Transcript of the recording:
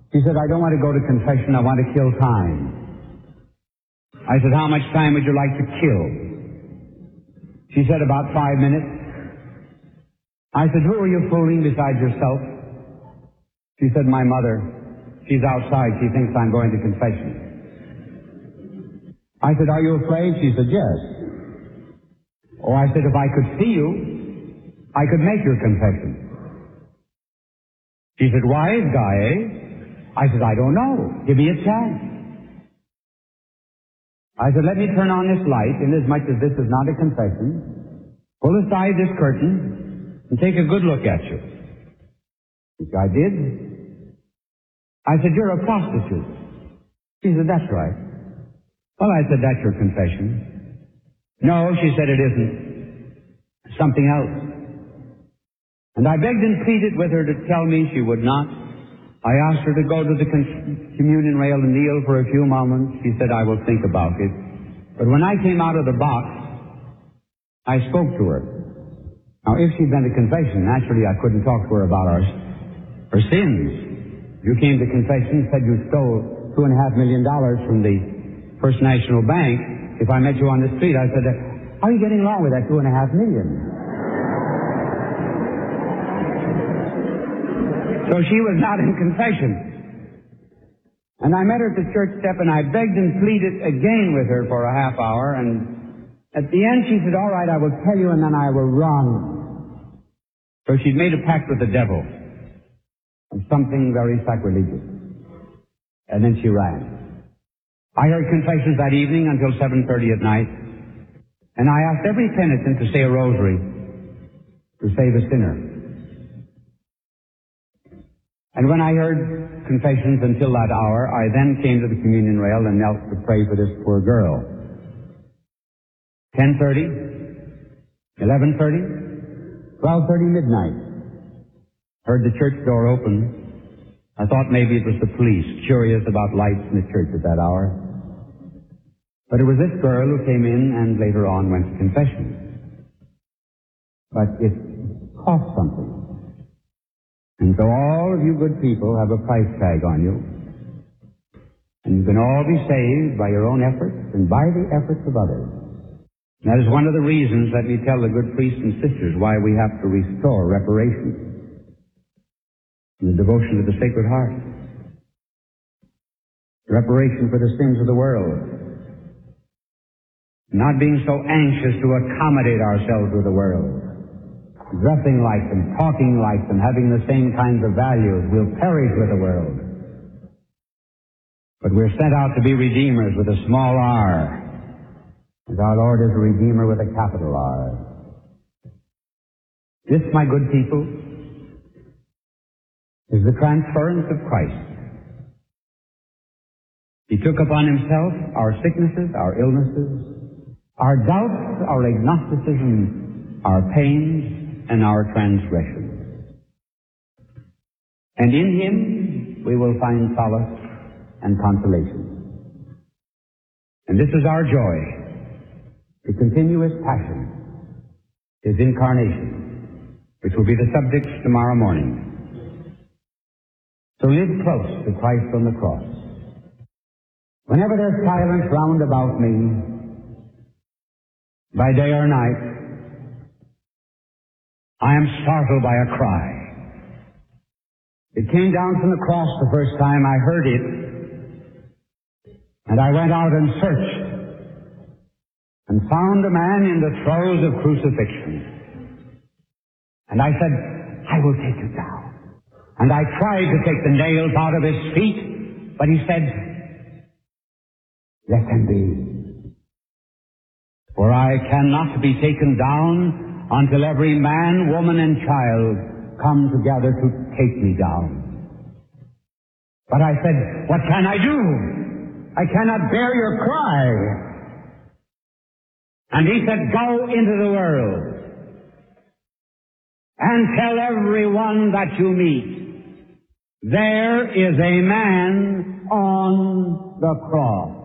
She said, I don't want to go to confession. I want to kill time. I said, how much time would you like to kill? She said, about 5 minutes. I said, who are you fooling besides yourself? She said, my mother. She's outside. She thinks I'm going to confession. I said, are you afraid? She said, yes. Oh, I said, if I could see you, I could make your confession. She said, wise guy, eh? I said, I don't know. Give me a chance. I said, let me turn on this light, inasmuch as this is not a confession. Pull aside this curtain and take a good look at you. Which I did. I said, you're a prostitute. She said, that's right. Well, I said, that's your confession. No, she said, it isn't. Something else. And I begged and pleaded with her to tell me. She would not. I asked her to go to the communion rail and kneel for a few moments. She said, I will think about it. But when I came out of the box, I spoke to her. Now, if she'd been to confession, naturally I couldn't talk to her about her sins. You came to confession, said you stole $2.5 million from the First National Bank. If I met you on the street, I said, how are you getting along with that $2.5 million? So she was not in confession. And I met her at the church step, and I begged and pleaded again with her for a half hour, and at the end she said, all right, I will tell you, and then I will run. So she'd made a pact with the devil, and something very sacrilegious. And then she ran. I heard confessions that evening until 7:30 at night, and I asked every penitent to say a rosary to save a sinner. And when I heard confessions until that hour, I then came to the communion rail and knelt to pray for this poor girl. 10:30, 11:30, 12:30, midnight. Heard the church door open. I thought maybe it was the police, curious about lights in the church at that hour. But it was this girl who came in and later on went to confession. But it cost something. And so all of you good people have a price tag on you. And you can all be saved by your own efforts and by the efforts of others. And that is one of the reasons, let me tell the good priests and sisters, why we have to restore reparation and the devotion to the Sacred Heart. Reparation for the sins of the world. Not being so anxious to accommodate ourselves with the world. Dressing like them, talking like them, having the same kinds of values. We'll perish with the world. But we're sent out to be redeemers with a small r. And our Lord is a redeemer with a capital R. This, my good people, is the transference of Christ. He took upon himself our sicknesses, our illnesses, our doubts, our agnosticism, our pains, and our transgressions. And in him we will find solace and consolation. And this is our joy, to continue his passion, his incarnation, which will be the subject tomorrow morning. So live close to Christ on the cross. Whenever there's silence round about me, by day or night, I am startled by a cry. It came down from the cross the first time I heard it, and I went out and searched and found a man in the throes of crucifixion. And I said, I will take you down. And I tried to take the nails out of his feet, but he said, let them be. For I cannot be taken down until every man, woman, and child come together to take me down. But I said, what can I do? I cannot bear your cry. And he said, go into the world and tell everyone that you meet, there is a man on the cross.